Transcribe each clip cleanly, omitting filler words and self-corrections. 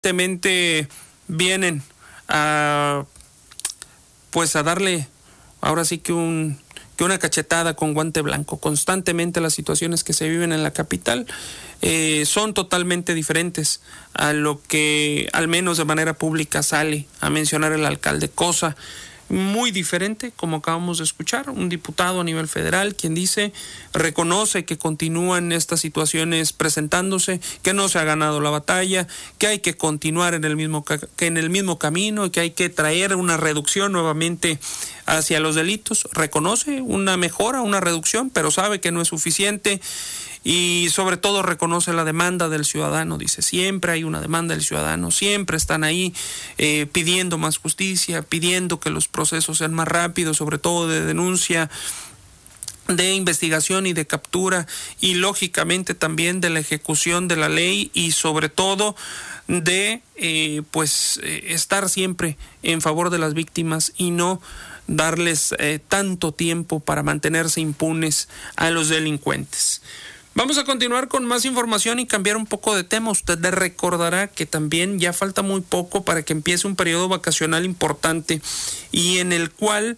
Evidentemente vienen a darle ahora sí que una cachetada con guante blanco. Constantemente las situaciones que se viven en la capital son totalmente diferentes a lo que al menos de manera pública sale a mencionar el alcalde, cosa muy diferente, como acabamos de escuchar, un diputado a nivel federal quien reconoce que continúan estas situaciones presentándose, que no se ha ganado la batalla, que hay que continuar en el mismo camino y que hay que traer una reducción nuevamente hacia los delitos. Reconoce una mejora, una reducción, pero sabe que no es suficiente. Y sobre todo reconoce la demanda del ciudadano, dice, siempre hay una demanda del ciudadano, siempre están ahí pidiendo más justicia, pidiendo que los procesos sean más rápidos, sobre todo de denuncia, de investigación y de captura, y lógicamente también de la ejecución de la ley, y sobre todo de estar siempre en favor de las víctimas y no darles tanto tiempo para mantenerse impunes a los delincuentes. Vamos a continuar con más información y cambiar un poco de tema. Usted le recordará que también ya falta muy poco para que empiece un periodo vacacional importante y en el cual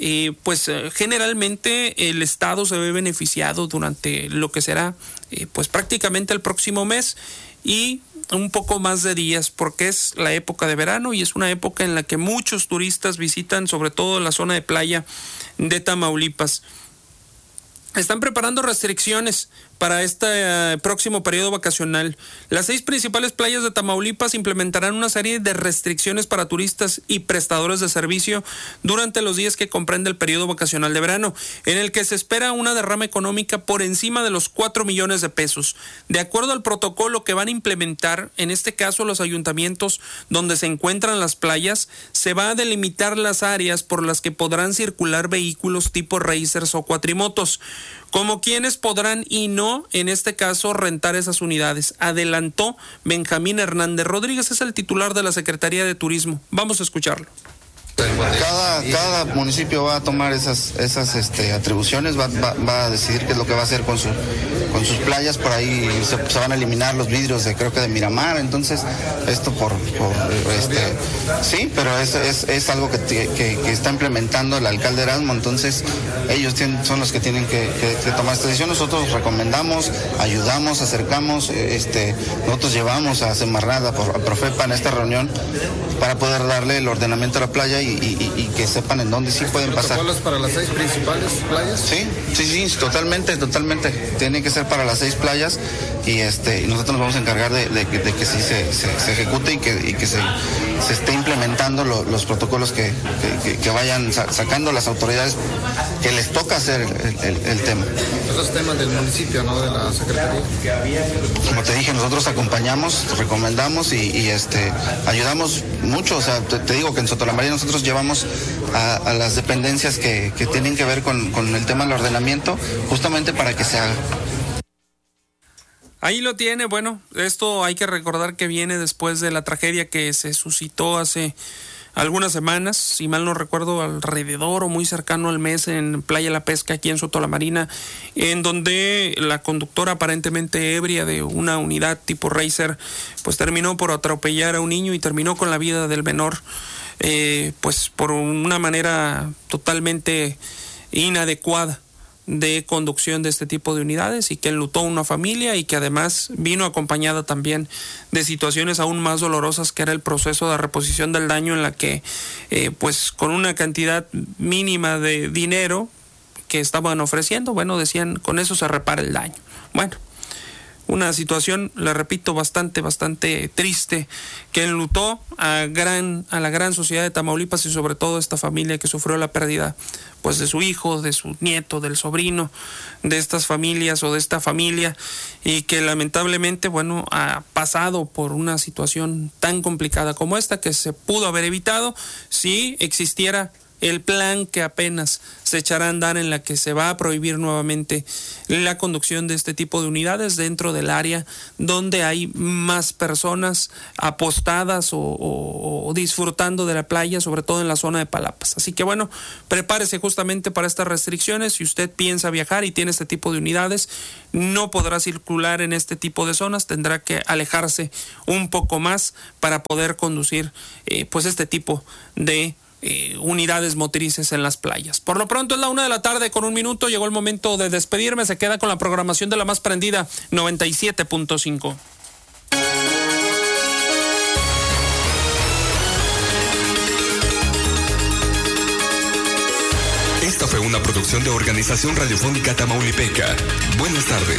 generalmente el Estado se ve beneficiado durante lo que será prácticamente el próximo mes y un poco más de días, porque es la época de verano y es una época en la que muchos turistas visitan sobre todo la zona de playa de Tamaulipas. Están preparando restricciones para este próximo periodo vacacional. Las 6 principales playas de Tamaulipas implementarán una serie de restricciones para turistas y prestadores de servicio durante los días que comprende el periodo vacacional de verano, en el que se espera una derrama económica por encima de los 4 millones de pesos. De acuerdo al protocolo que van a implementar, en este caso los ayuntamientos donde se encuentran las playas, se va a delimitar las áreas por las que podrán circular vehículos tipo racers o cuatrimotos, como quienes podrán y no, en este caso, rentar esas unidades. Adelantó Benjamín Hernández Rodríguez, es el titular de la Secretaría de Turismo. Vamos a escucharlo. Cada municipio va a tomar esas atribuciones, va a decidir qué es lo que va a hacer con sus playas. Por ahí se van a eliminar los vidrios creo que de Miramar. Entonces esto sí, pero es algo que está implementando el alcalde Erasmo. Entonces ellos son los que tienen que tomar esta decisión. Nosotros recomendamos, ayudamos, acercamos, nosotros llevamos a Semarnat, a Profepa en esta reunión para poder darle el ordenamiento a la playa y que sepan en dónde sí pueden pasar. ¿Protocolos para las 6 principales playas? Sí, totalmente. Tiene que ser para las 6 playas y nosotros nos vamos a encargar de que sí se ejecute y que se esté implementando los protocolos que vayan sacando las autoridades que les toca hacer el tema. Esos temas del municipio, no de la Secretaría. Como te dije, nosotros acompañamos, recomendamos y ayudamos mucho. O sea, te digo que en Sotolamarina nosotros llevamos a las dependencias que tienen que ver con el tema del ordenamiento, justamente para que se haga. Ahí lo tiene. Bueno, esto hay que recordar que viene después de la tragedia que se suscitó hace algunas semanas, si mal no recuerdo, alrededor o muy cercano al mes en Playa La Pesca, aquí en Sotolamarina, en donde la conductora aparentemente ebria de una unidad tipo racer, terminó por atropellar a un niño y terminó con la vida del menor, por una manera totalmente inadecuada de conducción de este tipo de unidades, y que enlutó una familia y que además vino acompañada también de situaciones aún más dolorosas, que era el proceso de reposición del daño, en la que con una cantidad mínima de dinero que estaban ofreciendo, decían, con eso se repara el daño. Una situación, le repito, bastante triste, que enlutó a la gran sociedad de Tamaulipas y sobre todo esta familia que sufrió la pérdida de su hijo, de su nieto, del sobrino, de estas familias o de esta familia, y que lamentablemente ha pasado por una situación tan complicada como esta, que se pudo haber evitado si existiera el plan que apenas se echará a andar, en la que se va a prohibir nuevamente la conducción de este tipo de unidades dentro del área donde hay más personas apostadas o disfrutando de la playa, sobre todo en la zona de Palapas. Así que bueno, prepárese justamente para estas restricciones. Si usted piensa viajar y tiene este tipo de unidades, no podrá circular en este tipo de zonas, tendrá que alejarse un poco más para poder conducir pues este tipo de unidades motrices en las playas. Por lo pronto es la 1:00 p.m. Llegó el momento de despedirme. Se queda con la programación de la más prendida 97.5. Esta fue una producción de Organización Radiofónica Tamaulipeca. Buenas tardes.